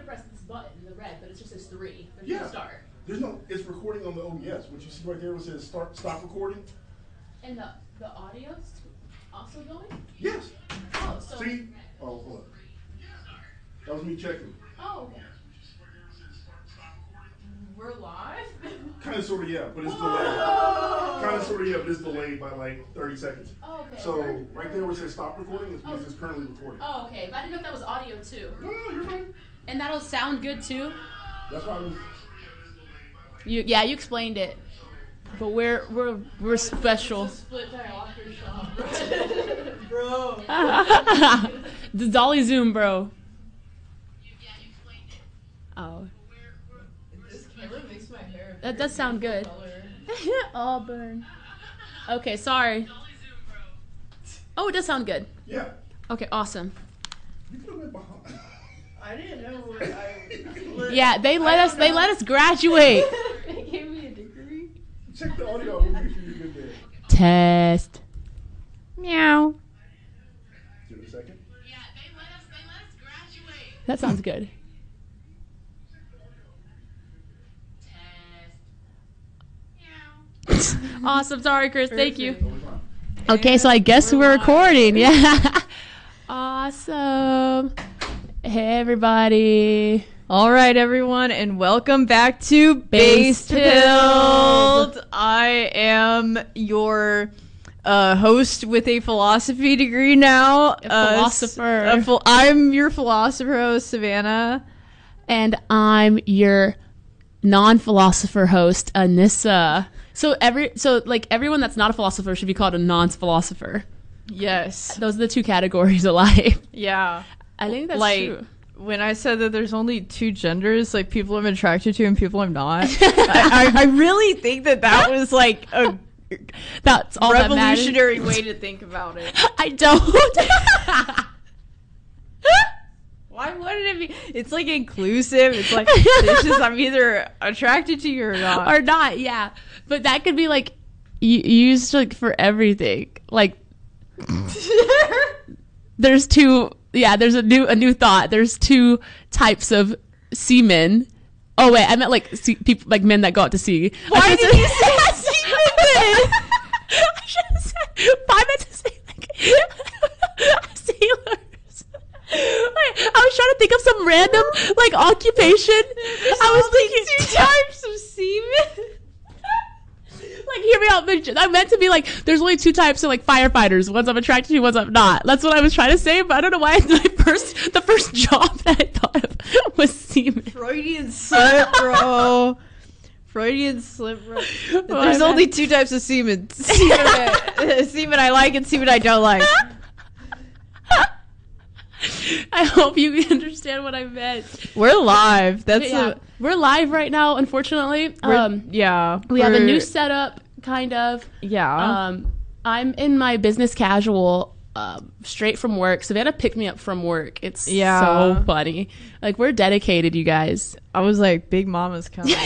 press this button, the red, but it just says 3. There's Yeah. no start. There's no. It's recording on the OBS. What you see right there, it says stop recording. And the audio's also going? Yes. Oh, so. See? Oh, hold on. That was me checking. Oh, okay. We're live? Kind of, sort of, yeah, but it's delayed. Kind of, sort of, yeah, but it's delayed by like 30 seconds. Oh, okay. So right there where it says stop recording, it's because it's currently recording. Oh, okay. But I didn't know if that was audio too. No, you're right. And that'll sound good too? That's why You explained it. But we're special. Split diopter shot, bro. The Dolly Zoom, bro. Oh. This camera makes my hair. That does sound good. Auburn. Okay, sorry. Oh, it does sound good. Yeah. Okay, awesome. You could have went behind. I didn't know what Yeah, they let us graduate. They gave me a degree. Check the audio. We'll make sure you're good there. Test. Meow. Give it a second. Yeah, they let us graduate. That sounds good. Test. Meow. Awesome. Sorry, Chris. Thank you. Totally fine. Okay, so I guess we're recording. Yeah. Awesome. Hey, everybody. All right, everyone, and welcome back to Based Based-Pilled. I am your host with a philosophy degree now. A philosopher. I'm your philosopher host, Savannah. And I'm your non-philosopher host, Anissa. So everyone that's not a philosopher should be called a non-philosopher. Yes. Those are the two categories of life. Yeah. I think that's like, true. When I said that there's only two genders, like people I'm attracted to and people I'm not, I really think that was like a That's all revolutionary way to think about it. I don't. Why wouldn't it be? It's like inclusive. It's like it's just I'm either attracted to you or not. Or not, yeah. But that could be like used like for everything. Like there's two. Yeah, there's a new thought. There's two types of seamen. Oh wait, I meant like people like men that go out to sea. Why did you say seamen then? I should have said. I meant to say like sailors. Wait, I was trying to think of some random like occupation. I was thinking two types of seamen. Like, hear me out. I meant to be like, there's only two types of like firefighters. Ones I'm attracted to, ones I'm not. That's what I was trying to say, but I don't know why the first job that I thought of was seaman. Freudian slip, bro. Freudian slip, bro. There's only two types of semen. Semen I like and semen I don't like. I hope you understand what I meant. We're live. We're live right now, unfortunately. Yeah. We have a new setup, kind of. Yeah. I'm in my business casual, straight from work. Savannah picked me up from work. It's so funny. Like, we're dedicated, you guys. I was like, Big Mama's coming.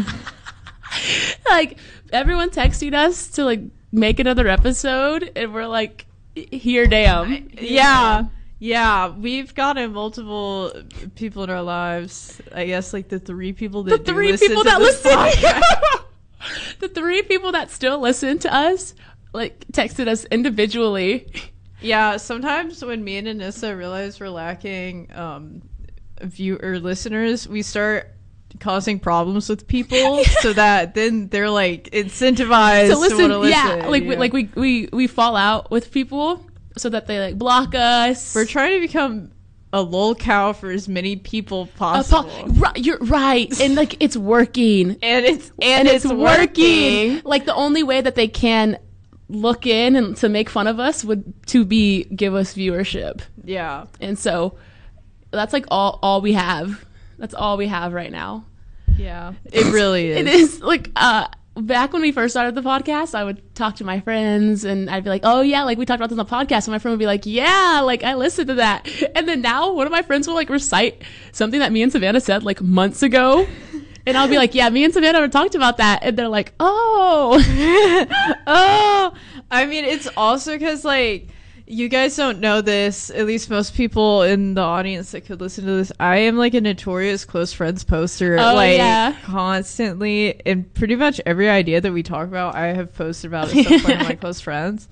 Like, everyone texting us to, like, make another episode, and we're like, here, damn. Yeah, we've gotten multiple people in our lives. I guess like the three people that the three people that listen. The three people that still listen to us, like, texted us individually. Yeah, sometimes when me and Anissa realize we're lacking listeners, we start causing problems with people so that then they're like incentivized to want to listen. Yeah, like we fall out with people so that they like block us. We're trying to become a lolcow for as many people possible. You're right, and like it's working, and it's working. Like the only way that they can look in and to make fun of us would to be give us viewership. Yeah, and so that's like all we have. That's all we have right now. Yeah, it really is. It is like back when we first started the podcast, I would talk to my friends and I'd be like, oh yeah, like we talked about this on the podcast. And my friend would be like, yeah, like I listened to that. And then now one of my friends will like recite something that me and Savannah said like months ago. And I'll be like, yeah, me and Savannah have talked about that. And they're like, oh. Oh, I mean, it's also because like, You guys don't know this, at least most people in the audience that could listen to this. I am like a notorious close friends poster, constantly. And pretty much every idea that we talk about, I have posted about at some point in my close friends.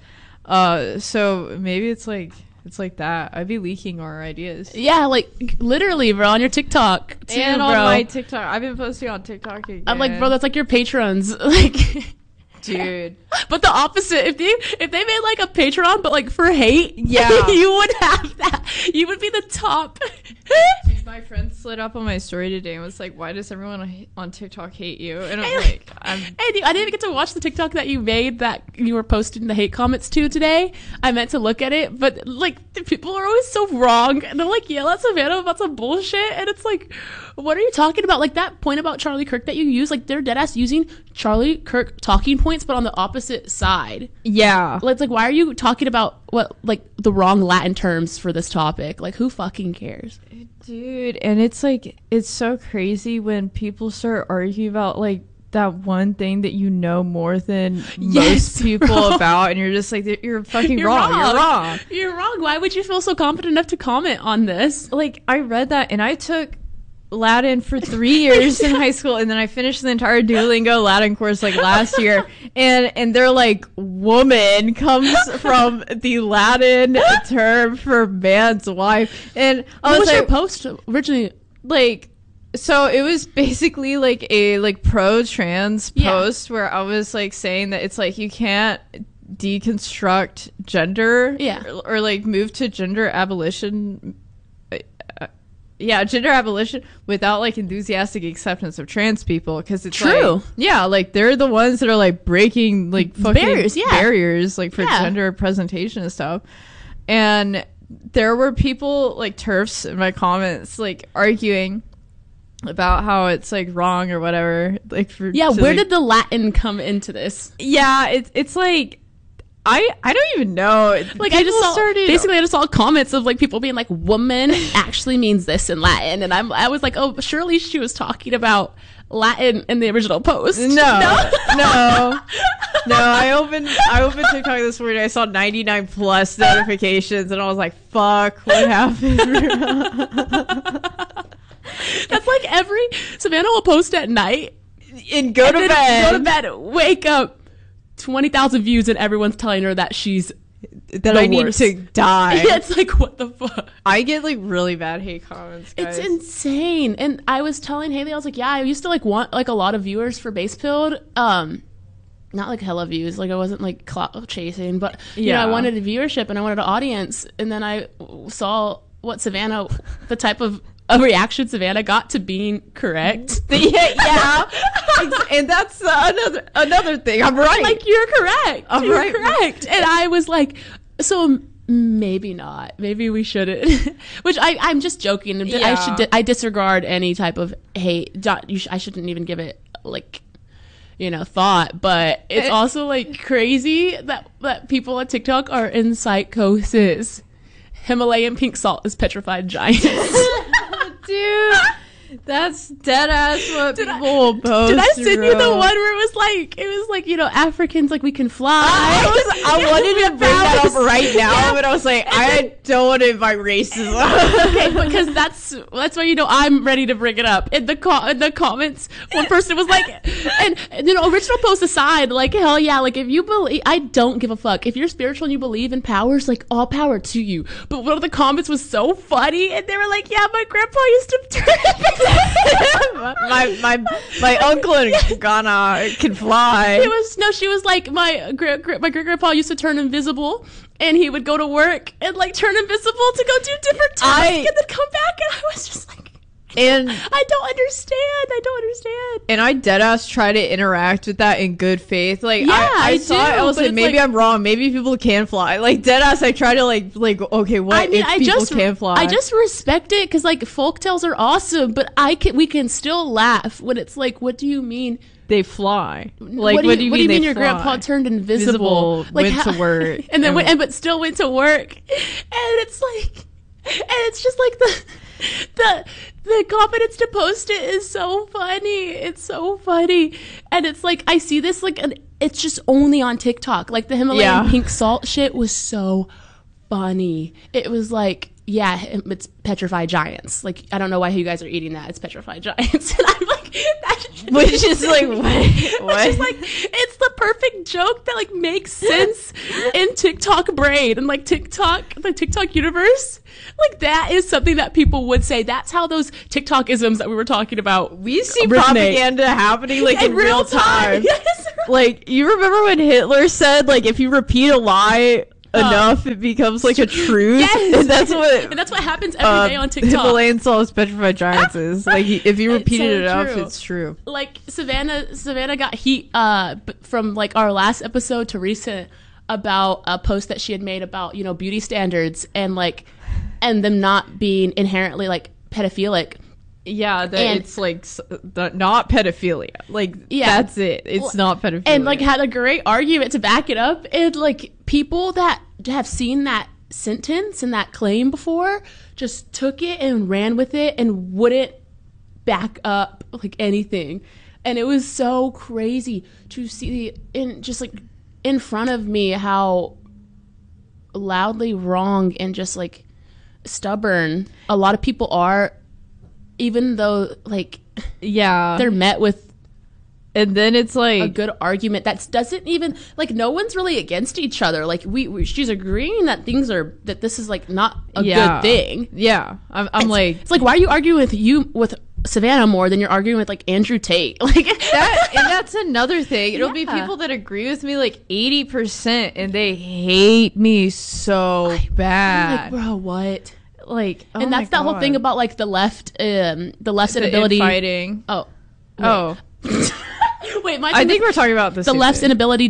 So maybe it's like that. I'd be leaking our ideas. Yeah, like literally, bro, on your TikTok too, And bro. on my TikTok. I've been posting on TikTok again. I'm like, bro, that's like your patrons. Like, dude. but the opposite. If they made like a Patreon, but like for hate, yeah, you would have that. You would be the top. Dude, my friend slid up on my story today and was like, "Why does everyone on TikTok hate you?" And I'm like, I didn't even get to watch the TikTok that you made that you were posting the hate comments to today. I meant to look at it, but like the people are always so wrong, and they're like, "Yell at Savannah about some bullshit," and it's like, what are you talking about? Like that point about Charlie Kirk that you use, like they're dead ass using Charlie Kirk talking points, but on the opposite side. yeah. It's like, why are you talking about what like the wrong Latin terms for this topic? Like, who fucking cares? Dude, and it's like, it's so crazy when people start arguing about like that one thing that you know more than most people bro. about, and you're just like, you're fucking wrong. You're wrong. You're wrong. Why would you feel so confident enough to comment on this? Like, I read that and I took Latin for 3 years in high school, and then I finished the entire Duolingo Latin course like last year, and they're like, woman comes from the Latin term for man's wife. And I What was was your like, post originally? like, so it was basically like a like pro-trans post where I was like saying that it's like you can't deconstruct gender, or like move to gender abolition, gender abolition without like enthusiastic acceptance of trans people, because it's True. like, like they're the ones that are like breaking like fucking barriers like for gender presentation and stuff. And there were people like TERFs in my comments like arguing about how it's like wrong or whatever, like for where did the Latin come into this? It's like I don't even know. Like, I just saw comments of like people being like, woman actually means this in Latin, and I was like, oh, surely she was talking about Latin in the original post. No. I opened TikTok this morning. I saw 99 plus notifications, and I was like, fuck, what happened? That's like every Savannah will post at night and go to bed, wake up, 20,000 views, and everyone's telling her that she's that I need to die. It's like, what the fuck? I get like really bad hate comments, guys. It's insane. And I was telling Haley, I was like, yeah, I used to like want like a lot of viewers for Base Pilled. Not like hella views, like I wasn't like clout chasing, but you know, I wanted a viewership and I wanted an audience. And then I saw what Savannah, the type of a reaction Savannah got to being correct. And that's another thing. I'm right. Like, you're correct. You're correct. And I was like, so maybe not. Maybe we shouldn't. Which I'm just joking. I disregard any type of hate. I shouldn't even give it like, you know, thought. But it's also like crazy that people on TikTok are in psychosis. Himalayan pink salt is petrified giants. Dude, that's dead ass what people will post. Did I send you the one where it was like, you know, Africans, like, we can fly? I wanted to bring that up right now, but I was like, I don't want to invite racism. Okay, because that's why, you know, I'm ready to bring it up. In the comments, one person was like, and you know, original post aside, like, hell yeah, like, if you believe, I don't give a fuck. If you're spiritual and you believe in powers, like, all power to you. But one of the comments was so funny, and they were like, yeah, my grandpa used to turn my uncle in Ghana can fly. She was like, my great grandpa used to turn invisible, and he would go to work and like turn invisible to go do different tasks and then come back, and I was just like, and I don't understand. And I deadass try to interact with that in good faith. Like, I saw it. I was like, maybe I'm wrong. Maybe people can fly. Like, deadass, I try to like, okay, what if people can fly? I just respect it because like folktales are awesome, but we can still laugh when it's like, what do you mean they fly? Like, what do you mean your grandpa turned invisible? Like, went to work, and then but still went to work, and it's like, and it's just like the confidence to post it is so funny. It's so funny. And it's like, I see this like, it's just only on TikTok. Like the Himalayan pink salt shit was so funny. It was like, yeah, it's petrified giants. Like, I don't know why you guys are eating that. It's petrified giants. And I'm like, which is like, what? It's like, it's the perfect joke that like makes sense in TikTok brain and like the TikTok universe. Like, that is something that people would say. That's how those TikTok isms that we were talking about. We see propaganda happening like in real time. Yes. Like, you remember when Hitler said, like, if you repeat a lie enough, it becomes like a truth. Yes. And that's what happens every day on TikTok. Himalayan salt petrified giants is. Like, if you repeat it enough, it's true. Like, Savannah got heat from like our last episode to recent about a post that she had made about, you know, beauty standards and them not being inherently like pedophilic. Yeah, it's like not pedophilia. Like, yeah, that's it. It's not pedophilia. And like had a great argument to back it up. And like people that have seen that sentence and that claim before just took it and ran with it and wouldn't back up like anything. And it was so crazy to see in front of me how loudly wrong and just like stubborn a lot of people are, even though like they're met with, and then it's like a good argument that doesn't even like, no one's really against each other. Like she's agreeing that that this is like not a good thing. Yeah, I'm like, it's like, why are you arguing with Savannah more than you're arguing with like Andrew Tate? Like that, and that's another thing. It'll be people that agree with me like 80%, and they hate me so bad. I'm like, bro, what? Like, and that's the whole thing about like the left's inability fighting. Oh, wait, I think we're talking about the left's inability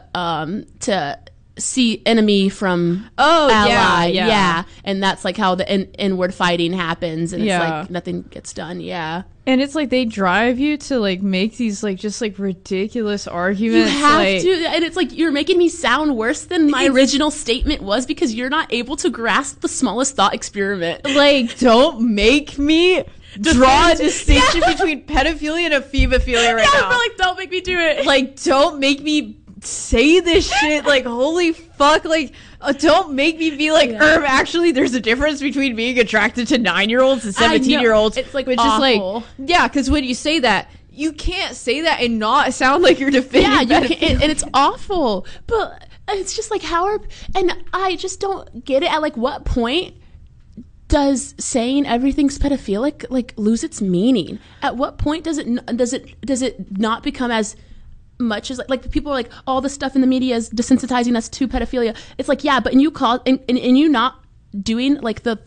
to see enemy from ally. Yeah, and that's like how the inward fighting happens, and it's like nothing gets done. Yeah. And it's like they drive you to like make these like just like ridiculous arguments. You have to, and it's like you're making me sound worse than my original statement was because you're not able to grasp the smallest thought experiment. Like, don't make me draw a distinction between pedophilia and ephebophilia right now. Like, don't make me do it. Like, don't make me say this shit. Like, holy fuck. Like, don't make me be like, actually, there's a difference between being attracted to 9-year-olds and 17-year-olds. It's like, which awful. is like, yeah, because when you say that, you can't say that and not sound like you're defending. Yeah, you can't, and it's awful. But it's just like, and I just don't get it. At like, what point does saying everything's pedophilic like lose its meaning? At what point does it not become as much as like people are like, all the stuff in the media is desensitizing us to pedophilia? It's like, yeah, but and you not doing like the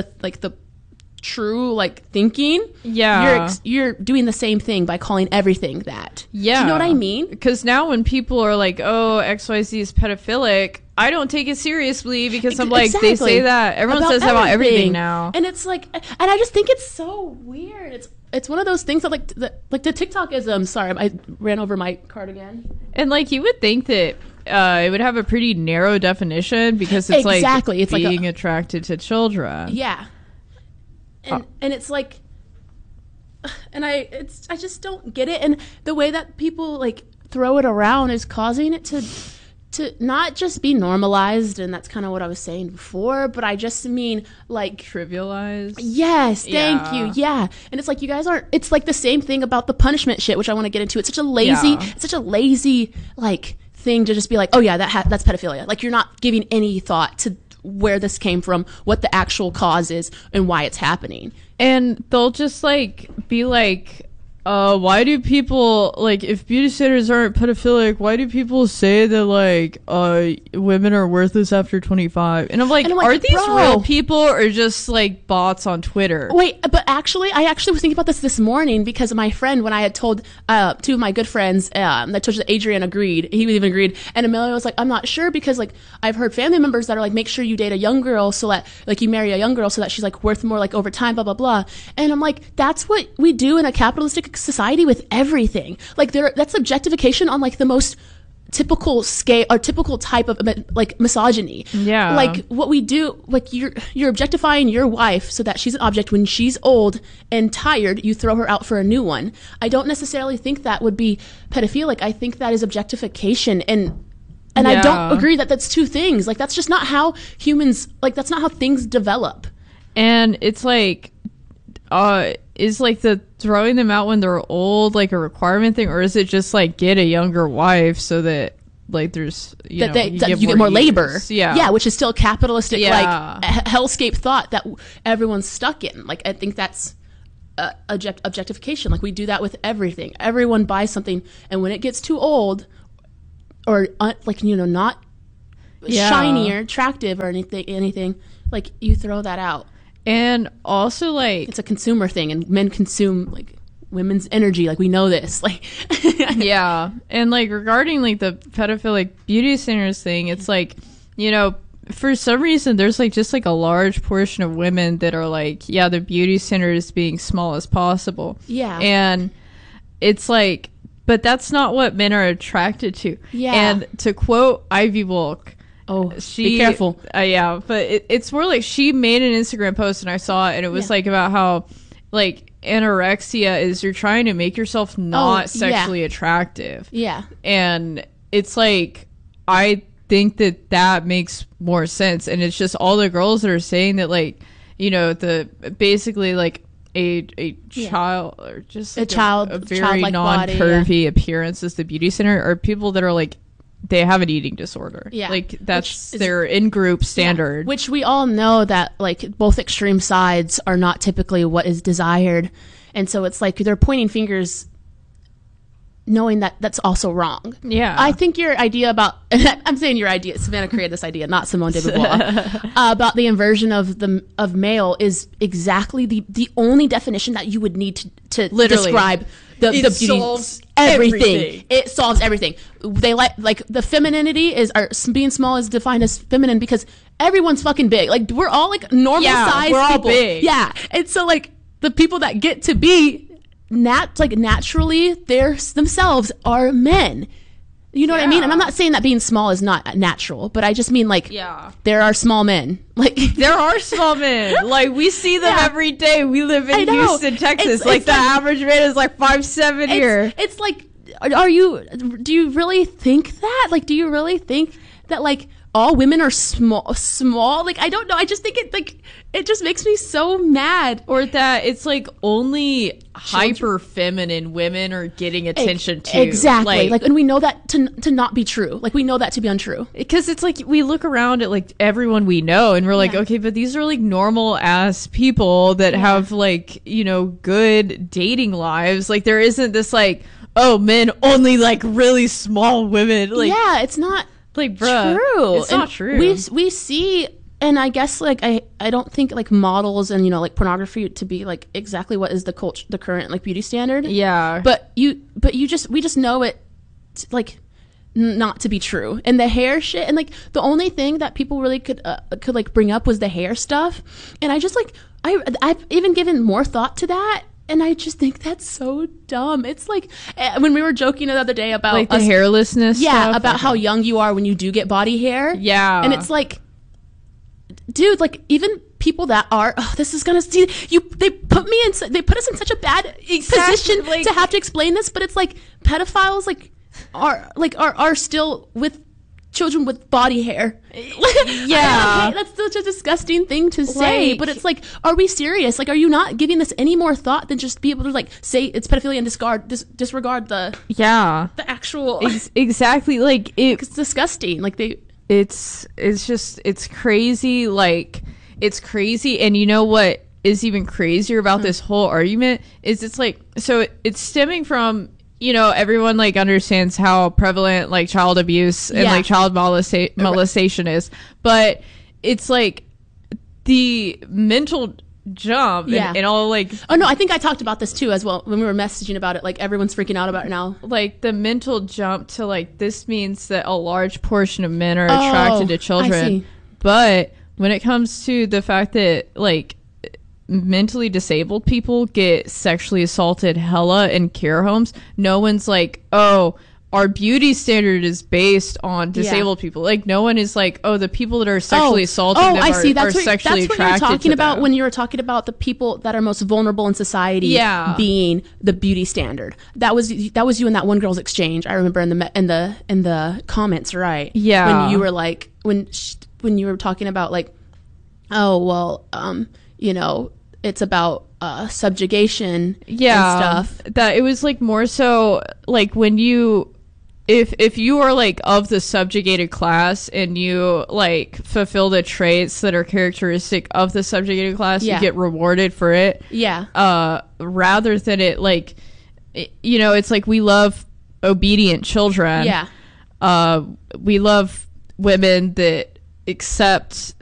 true like thinking, you're doing the same thing by calling everything that. Yeah, do you know what I mean? Because now when people are like, oh, XYZ is pedophilic, I don't take it seriously because I'm like, they say that everyone says that about everything now, and it's like, and I just think it's so weird. It's one of those things that like the TikTok is. Sorry, I ran over my card again. And like, you would think that it would have a pretty narrow definition because it's exactly. It's being like attracted to children. Yeah. And it's like, and I just don't get it. And the way that people like throw it around is causing it to not just be normalized. And that's kind of what I was saying before, but I just mean like trivialized. Yes. Thank you. Yeah. And it's like, you guys it's like the same thing about the punishment shit, which I want to get into. It's such a lazy like thing to just be like, oh yeah, that's pedophilia. Like, you're not giving any thought to where this came from, what the actual cause is, and why it's happening. And they'll just like be like, why do people, like, if beauty standards aren't pedophilic, why do people say that like women are worthless after 25? And I'm like, are these real people or just like bots on Twitter? Wait, but I actually was thinking about this morning because my friend, when I had told two of my good friends, I told you that Adrian agreed, he even agreed, and Amelia was like, I'm not sure because like I've heard family members that are like, make sure you date a young girl so that like you marry a young girl so that she's like worth more like over time, blah blah blah. And I'm like, that's what we do in a capitalistic society with everything. Like, that's objectification on like the most typical scale or typical type of like misogyny. Yeah, like what we do, like you're objectifying your wife so that she's an object. When she's old and tired, you throw her out for a new one. I don't necessarily think that would be pedophilic. I think that is objectification, and And I don't agree that that's two things. Like, that's just not how humans, like, that's not how things develop. And it's like, is like the throwing them out when they're old like a requirement thing, or is it just like get a younger wife so that like there's you get more labor? Yeah, which is still capitalistic, like hellscape thought that everyone's stuck in. Like, I think that's objectification. Like, we do that with everything. Everyone buys something, and when it gets too old or like, you know, not shiny or attractive or anything, like, you throw that out. And also, like, it's a consumer thing, and men consume like women's energy. Like, we know this. Like, yeah. And like, regarding like the pedophilic beauty standards thing, it's like, you know, for some reason there's like just like a large portion of women that are like, yeah, the beauty standard is being small as possible. Yeah. And it's like, but that's not what men are attracted to. Yeah. And to quote Ivy Wolk, be careful. Yeah, but it's more like she made an Instagram post and I saw it, and it was like about how like anorexia is you're trying to make yourself not sexually attractive. Yeah. And it's like, I think that makes more sense. And it's just all the girls that are saying that, like, you know, the basically like a child or just like a very non-curvy appearance is the beauty center, or people that are like, they have an eating disorder. Yeah. Like, that's their in-group standard. Yeah. Which we all know that, like, both extreme sides are not typically what is desired. And so it's like they're pointing fingers knowing that that's also wrong. Yeah. I think your idea about, I'm saying your idea, Savannah created this idea, not Simone de Beauvoir, about the inversion of male is exactly the only definition that you would need to describe the beauty. Solves everything. It solves everything. They like the femininity being small is defined as feminine because everyone's fucking big. Like, we're all like normal size we're all people. big. Yeah. And so like the people that get to be naturally themselves are men. You know what I mean? And I'm not saying that being small is not natural, but I just mean, like, there are small men. Like, there are small men. Like, we see them every day. We live in Houston, Texas. It's the average man is like 5'7" here. It's like, do you really think that? Like, do you really think that, like, all women are small? Like, I don't know. I just think it just makes me so mad. Or that it's like only hyper feminine women are getting attention to. Exactly. Like, and we know that to not be true. Like, we know that to be untrue. Because it's like, we look around at like everyone we know and we're like, okay, but these are like normal ass people that have like, you know, good dating lives. Like, there isn't this like, oh, men only like really small women. Like, yeah, it's not. Like, bruh, true. It's not true. We see, and I guess like I don't think like models and, you know, like pornography to be like exactly what is the current like beauty standard. Yeah. But we just know it like not to be true. And the hair shit, and like the only thing that people really could like bring up was the hair stuff. And I just like I've even given more thought to that. And I just think that's so dumb. It's like when we were joking the other day about like the hairlessness. Yeah, stuff. about how young you are when you do get body hair. Yeah. And it's like, dude, like, even people that are, this is gonna see you. They put us in such a bad position to have to explain this. But it's like pedophiles are still with children with body hair. Yeah. That's such a disgusting thing to say, but it's like, are we serious? Like, are you not giving this any more thought than just be able to like say it's pedophilia and disregard the actual exactly, like it's disgusting. Like, it's crazy. Like, it's crazy. And you know what is even crazier about this whole argument is it's like, so it's stemming from, you know, everyone like understands how prevalent like child abuse and like child molestation is, but it's like the mental jump and all like, oh no, I think I talked about this too as well when we were messaging about it. Like, everyone's freaking out about it now. Like, the mental jump to like, this means that a large portion of men are attracted to children. But when it comes to the fact that like mentally disabled people get sexually assaulted hella in care homes, no one's like, oh, our beauty standard is based on disabled people. Like, no one is like, oh, the people that are sexually assaulting them I see. That's are sexually that's what attracted you're talking to about them. when you were talking about the people that are most vulnerable in society being the beauty standard. That was you and that one girl's exchange. I remember in the comments, right? Yeah. When you were like, when you were talking about like, oh, well, you know, it's about subjugation and stuff. That it was like more so like when you if you are like of the subjugated class and you like fulfill the traits that are characteristic of the subjugated class, you get rewarded for it. Rather than it like you know, it's like we love obedient children. We love women that accept